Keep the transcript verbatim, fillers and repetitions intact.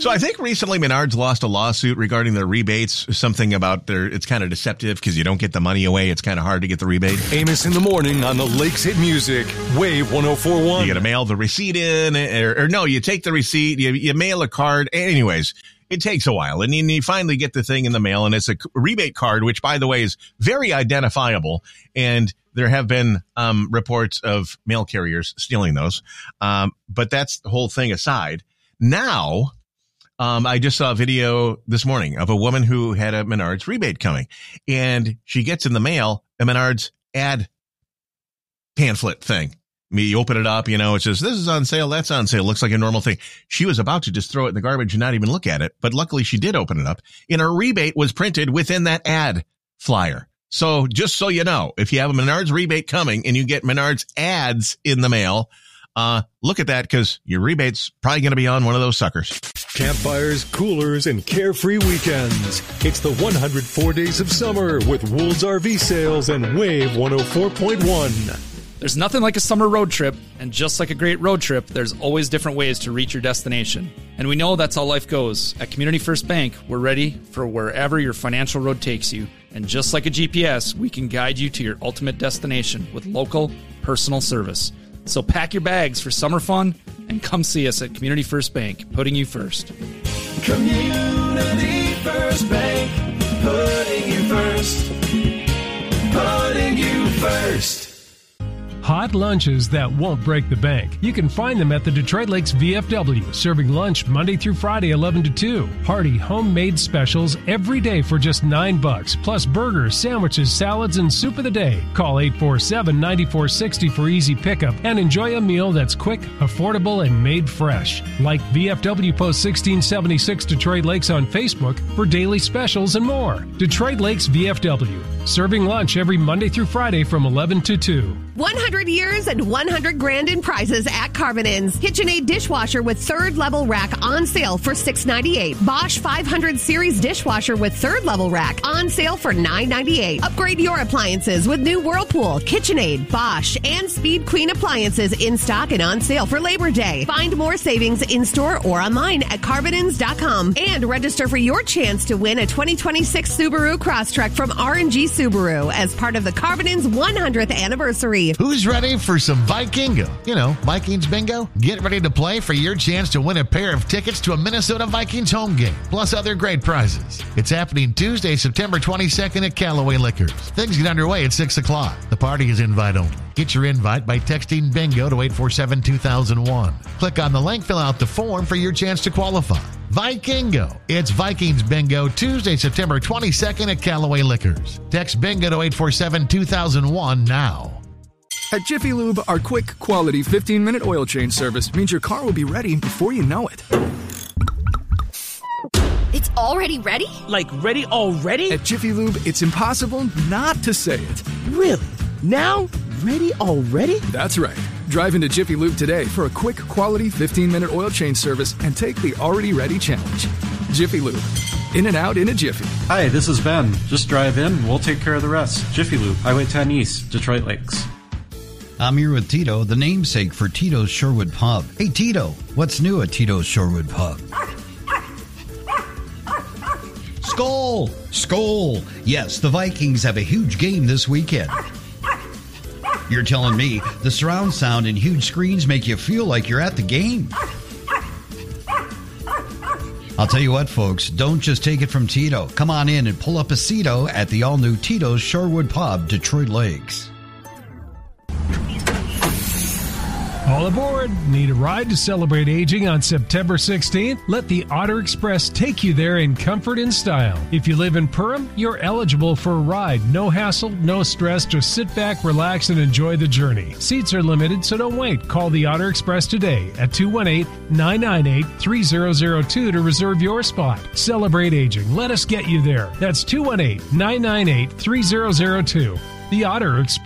So I think recently Menards lost a lawsuit regarding their rebates, something about their, it's kind of deceptive because you don't get the money away. It's kind of hard to get the rebate. Amos in the morning on the Lakes Hit Music, Wave one oh four point one. You got to mail the receipt in, or, or no, you take the receipt, you, you mail a card. Anyways, it takes a while, and you, you finally get the thing in the mail, and it's a rebate card, which, by the way, is very identifiable, and there have been um, reports of mail carriers stealing those. Um, but that's the whole thing aside. Now, um, I just saw a video this morning of a woman who had a Menards rebate coming, and she gets in the mail a Menards ad pamphlet thing. I mean, you open it up, you know, it says, this is on sale, that's on sale. Looks like a normal thing. She was about to just throw it in the garbage and not even look at it. But luckily she did open it up, and her rebate was printed within that ad flyer. So just so you know, if you have a Menards rebate coming and you get Menards ads in the mail, uh, look at that, because your rebate's probably going to be on one of those suckers. Campfires, coolers, and carefree weekends. It's the one hundred four days of summer with Wool's R V Sales and Wave one oh four point one. There's nothing like a summer road trip, and just like a great road trip, there's always different ways to reach your destination. And we know that's how life goes. At Community First Bank, we're ready for wherever your financial road takes you. And just like a G P S, we can guide you to your ultimate destination with local, personal service. So pack your bags for summer fun and come see us at Community First Bank, putting you first. Community First Bank, putting you first. Putting you first. Hot lunches that won't break the bank. You can find them at the Detroit Lakes V F W, serving lunch Monday through Friday, eleven to two. Hearty homemade specials every day for just nine bucks, plus burgers, sandwiches, salads, and soup of the day. Call eight four seven, nine four six zero for easy pickup and enjoy a meal that's quick, affordable, and made fresh. Like V F W Post sixteen seventy-six Detroit Lakes on Facebook for daily specials and more. Detroit Lakes V F W, serving lunch every Monday through Friday from eleven to two. one hundred years and one hundred grand in prizes at Carbonins. KitchenAid dishwasher with third level rack on sale for six ninety-eight. Bosch five hundred series dishwasher with third level rack on sale for nine ninety-eight. Upgrade your appliances with new Whirlpool, KitchenAid, Bosch, and Speed Queen appliances in stock and on sale for Labor Day. Find more savings in store or online at Carbonins dot com and register for your chance to win a twenty twenty-six Subaru Crosstrek from R and G Subaru as part of the Carbonins one hundredth anniversary. Who's ready for some Vikingo? You know, Vikings bingo? Get ready to play for your chance to win a pair of tickets to a Minnesota Vikings home game, plus other great prizes. It's happening Tuesday, September twenty-second at Callaway Liquors. Things get underway at six o'clock. The party is invite only. Get your invite by texting bingo to eight four seven, two thousand one. Click on the link, fill out the form for your chance to qualify. Vikingo. It's Vikings Bingo, Tuesday, September twenty-second at Callaway Liquors. Text bingo to eight four seven, two thousand one now. At Jiffy Lube, our quick, quality fifteen-minute oil change service means your car will be ready before you know it. It's already ready? Like ready already? At Jiffy Lube, it's impossible not to say it. Really? Now? Ready already? That's right. Drive into Jiffy Lube today for a quick, quality fifteen-minute oil change service and take the already ready challenge. Jiffy Lube. In and out in a jiffy. Hi, this is Ben. Just drive in, we'll take care of the rest. Jiffy Lube, Highway ten East, Detroit Lakes. I'm here with Tito, the namesake for Tito's Shorewood Pub. Hey, Tito, what's new at Tito's Shorewood Pub? Skol! Skol! Yes, the Vikings have a huge game this weekend. You're telling me the surround sound and huge screens make you feel like you're at the game? I'll tell you what, folks, don't just take it from Tito. Come on in and pull up a seato at the all-new Tito's Shorewood Pub, Detroit Lakes. All aboard! Need a ride to celebrate aging on September sixteenth? Let the Otter Express take you there in comfort and style. If you live in Perham, you're eligible for a ride. No hassle, no stress, just sit back, relax, and enjoy the journey. Seats are limited, so don't wait. Call the Otter Express today at two one eight, nine nine eight, three zero zero two to reserve your spot. Celebrate aging. Let us get you there. That's two one eight, nine nine eight, three zero zero two. The Otter Express.